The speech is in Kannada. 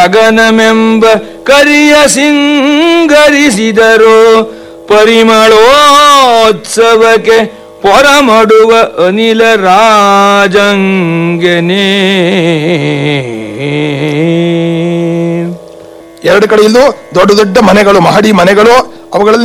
ಗಗನಮೆಂಬ ಕರಿಯ ಸಿಂಗರಿಸಿದರು ಪರಿಮಳೋತ್ಸವಕ್ಕೆ ಪೊರಮಡುವ ಅನಿಲ ರಾಜಂಗೆನೇ. ಎರಡು ಕಡೆ ಇಲ್ಲೂ ದೊಡ್ಡ ದೊಡ್ಡ ಮನೆಗಳು, ಮಹಡಿ ಮನೆಗಳು, ಅವುಗಳಲ್ಲಿ